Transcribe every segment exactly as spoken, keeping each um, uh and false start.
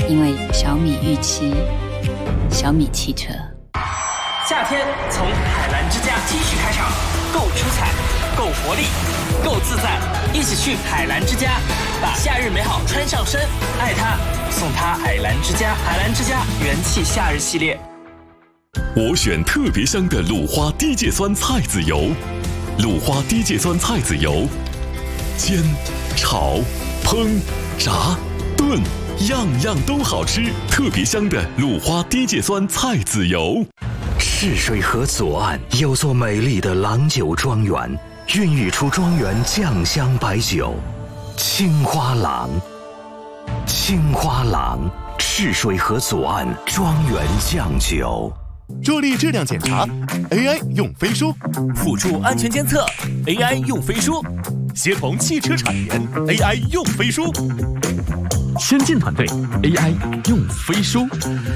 因为小米预期小米汽车。 夏天从海澜之家 T 恤开场，够出彩，够活力，够自在，一起去海澜之家，把夏日美好穿上身，爱它，送它海澜之家。海澜之家元气夏日系列。 我选特别香的鲁花低芥酸菜籽油，鲁花低芥酸菜籽油，煎、炒、烹、炸、炖，样样都好吃。特别香的鲁花低芥酸菜籽油。 赤水河左岸有座美丽的郎酒庄园，孕育出庄园酱香白酒青花郎。青花郎赤水河左岸庄园酱酒。 助力质量检查 A I 用飞书， 辅助安全监测 A I 用飞书，协同汽车产研 A I 用飞书， 先进团队 A I 用飞书。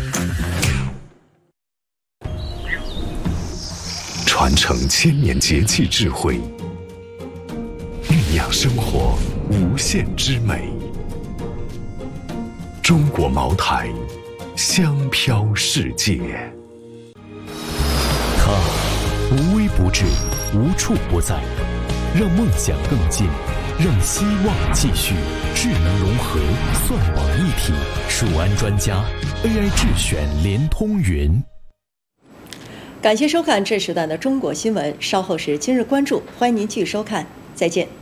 传承千年节气智慧，酝酿生活无限之美。中国茅台，香飘世界。 它无微不至，无处不在，让梦想更近，让希望继续。智能融合，算网一体，蜀安专家 A I 智选联通云。 感谢收看这时段的中国新闻，稍后是今日关注，欢迎您继续收看，再见。